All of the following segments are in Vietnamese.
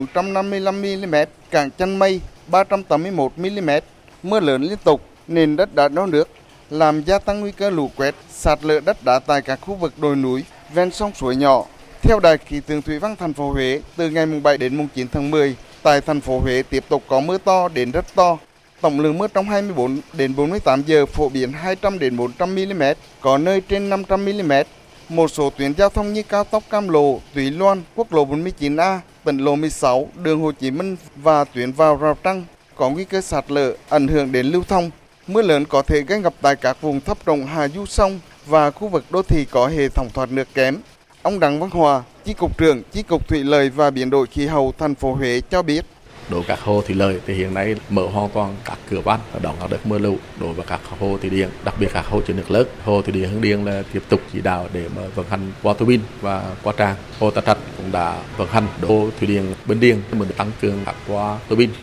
155 mm, cảng Chân Mây 381 mm. Mưa lớn liên tục, nền đất đã đo nước, làm gia tăng nguy cơ lũ quét, sạt lở đất đá tại các khu vực đồi núi ven sông suối nhỏ. Theo Đài khí tượng thủy văn thành phố Huế, từ ngày 7 đến 9 tháng 10, tại thành phố Huế tiếp tục có mưa to đến rất to. Tổng lượng mưa trong 24 đến 48 giờ phổ biến 200 đến 400 mm, có nơi trên 500 mm. Một số tuyến giao thông như cao tốc Cam Lộ, Túy Loan, quốc lộ 49A, tỉnh lộ 16, đường Hồ Chí Minh và tuyến vào Rào Trăng có nguy cơ sạt lở, ảnh hưởng đến lưu thông. Mưa lớn có thể gây ngập tại các vùng thấp trũng hạ du sông và khu vực đô thị có hệ thống thoát nước kém. Ông Đặng Văn Hòa, Chi cục trưởng Chi cục Thủy lợi và Biến đổi khí hậu thành phố Huế cho biết. Đối với các hồ thủy lợi thì hiện nay mở hoàn toàn các cửa van và đón các đợt mưa lũ. Đối với các hồ thủy điện, đặc biệt các hồ chứa nước lớn, hồ thủy điện Hưng Điền là tiếp tục chỉ đạo để mà vận hành qua tua bin và qua tràn. Hồ Tân Trạch cũng đã vận hành. Hồ thủy điện Bình Điền mình tăng cường các qua tua bin.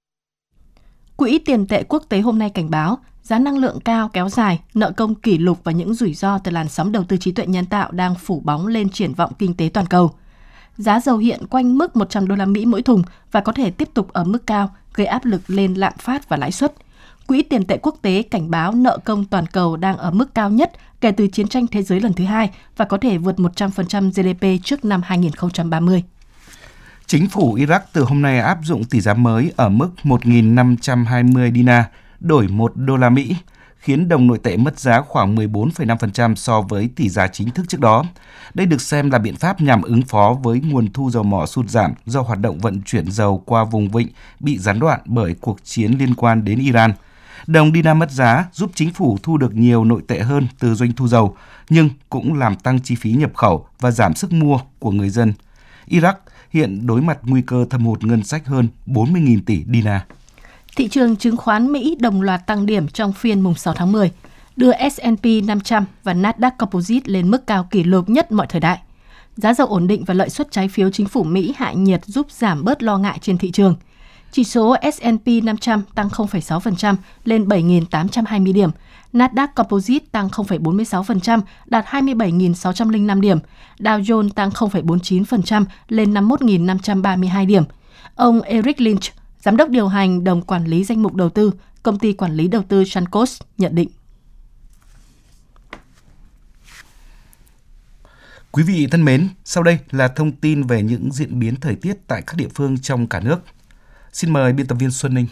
Quỹ tiền tệ quốc tế hôm nay cảnh báo giá năng lượng cao kéo dài, nợ công kỷ lục và những rủi ro từ làn sóng đầu tư trí tuệ nhân tạo đang phủ bóng lên triển vọng kinh tế toàn cầu. Giá dầu hiện quanh mức 100 đô la Mỹ mỗi thùng và có thể tiếp tục ở mức cao, gây áp lực lên lạm phát và lãi suất. Quỹ tiền tệ quốc tế cảnh báo nợ công toàn cầu đang ở mức cao nhất kể từ chiến tranh thế giới lần thứ hai và có thể vượt 100% GDP trước năm 2030. Chính phủ Iraq từ hôm nay áp dụng tỷ giá mới ở mức 1.520 dinar đổi 1 đô la Mỹ, khiến đồng nội tệ mất giá khoảng 14,5% so với tỷ giá chính thức trước đó. Đây được xem là biện pháp nhằm ứng phó với nguồn thu dầu mỏ sụt giảm do hoạt động vận chuyển dầu qua vùng vịnh bị gián đoạn bởi cuộc chiến liên quan đến Iran. Đồng dinar mất giá giúp chính phủ thu được nhiều nội tệ hơn từ doanh thu dầu, nhưng cũng làm tăng chi phí nhập khẩu và giảm sức mua của người dân. Iraq hiện đối mặt nguy cơ thâm hụt ngân sách hơn 40.000 tỷ dinar. Thị trường chứng khoán Mỹ đồng loạt tăng điểm trong phiên mùng 6 tháng 10, đưa S&P 500 và Nasdaq Composite lên mức cao kỷ lục nhất mọi thời đại. Giá dầu ổn định và lợi suất trái phiếu chính phủ Mỹ hạ nhiệt giúp giảm bớt lo ngại trên thị trường. Chỉ số S&P 500 tăng 0,6% lên 7.820 điểm, Nasdaq Composite tăng 0,46% đạt 27.605 điểm, Dow Jones tăng 0,49% lên 51.532 điểm. Ông Eric Lynch, Giám đốc điều hành đồng quản lý danh mục đầu tư, công ty quản lý đầu tư Suncoast nhận định. Quý vị thân mến, sau đây là thông tin về những diễn biến thời tiết tại các địa phương trong cả nước. Xin mời biên tập viên Xuân Ninh.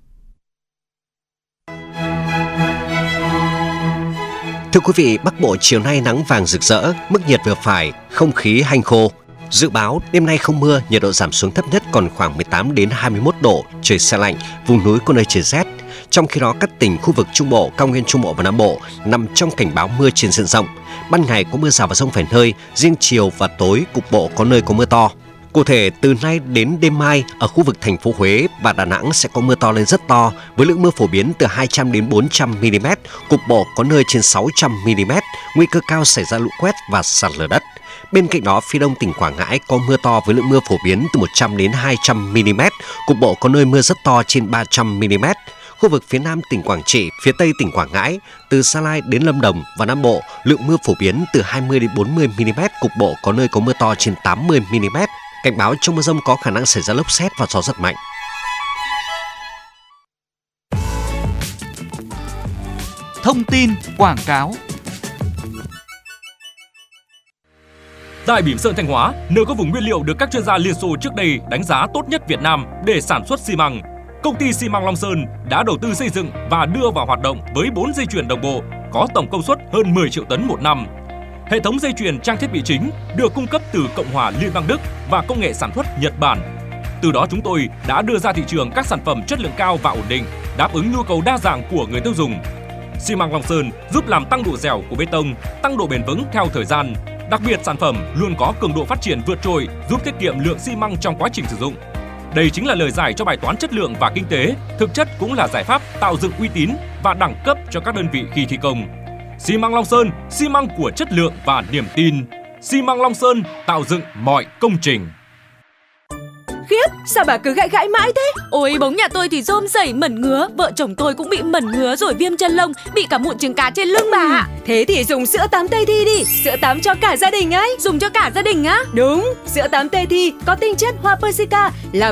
Thưa quý vị, Bắc Bộ chiều nay nắng vàng rực rỡ, mức nhiệt vừa phải, không khí hanh khô. Dự báo đêm nay không mưa, nhiệt độ giảm xuống thấp nhất còn khoảng 18 đến 21 độ, trời se lạnh, vùng núi có nơi trời rét. Trong khi đó, các tỉnh khu vực Trung Bộ, Cao nguyên Trung Bộ và Nam Bộ nằm trong cảnh báo mưa trên diện rộng. Ban ngày có mưa rào và dông vài nơi, riêng chiều và tối cục bộ có nơi có mưa to. Cụ thể, từ nay đến đêm mai, ở khu vực thành phố Huế và Đà Nẵng sẽ có mưa to lên rất to, với lượng mưa phổ biến từ 200 đến 400 mm, cục bộ có nơi trên 600 mm, nguy cơ cao xảy ra lũ quét và sạt lở đất. Bên cạnh đó, phía đông tỉnh Quảng Ngãi có mưa to với lượng mưa phổ biến từ 100 đến 200 mm, cục bộ có nơi mưa rất to trên 300 mm. Khu vực phía nam tỉnh Quảng Trị, phía tây tỉnh Quảng Ngãi, từ Sa Lai đến Lâm Đồng và Nam Bộ, lượng mưa phổ biến từ 20 đến 40 mm, cục bộ có nơi có mưa to trên 80 mm. Cảnh báo trong mưa dông có khả năng xảy ra lốc sét và gió rất mạnh. Thông tin quảng cáo. Tại Bỉm Sơn Thanh Hóa, nơi có vùng nguyên liệu được các chuyên gia Liên Xô trước đây đánh giá tốt nhất Việt Nam để sản xuất xi măng, công ty xi măng Long Sơn đã đầu tư xây dựng và đưa vào hoạt động với 4 dây chuyền đồng bộ có tổng công suất hơn 10 triệu tấn một năm. Hệ thống dây chuyền trang thiết bị chính được cung cấp từ Cộng hòa Liên bang Đức và công nghệ sản xuất Nhật Bản. Từ đó chúng tôi đã đưa ra thị trường các sản phẩm chất lượng cao và ổn định, đáp ứng nhu cầu đa dạng của người tiêu dùng. Xi măng Long Sơn giúp làm tăng độ dẻo của bê tông, tăng độ bền vững theo thời gian. Đặc biệt sản phẩm luôn có cường độ phát triển vượt trội, giúp tiết kiệm lượng xi măng trong quá trình sử dụng. Đây chính là lời giải cho bài toán chất lượng và kinh tế, thực chất cũng là giải pháp tạo dựng uy tín và đẳng cấp cho các đơn vị khi thi công. Xi măng Long Sơn, xi măng của chất lượng và niềm tin. Xi măng Long Sơn tạo dựng mọi công trình. Khiếp, sao bà cứ gãi gãi mãi thế? Ôi, bóng nhà tôi thì rôm rẩy mẩn ngứa, vợ chồng tôi cũng bị mẩn ngứa rồi viêm chân lông, bị cả mụn trứng cá trên lưng bà ạ. Thế thì dùng sữa tắm Tây Thi đi, sữa tắm cho cả gia đình ấy. Dùng cho cả gia đình á? Đúng, sữa tắm Tây Thi có tinh chất hoa persica làm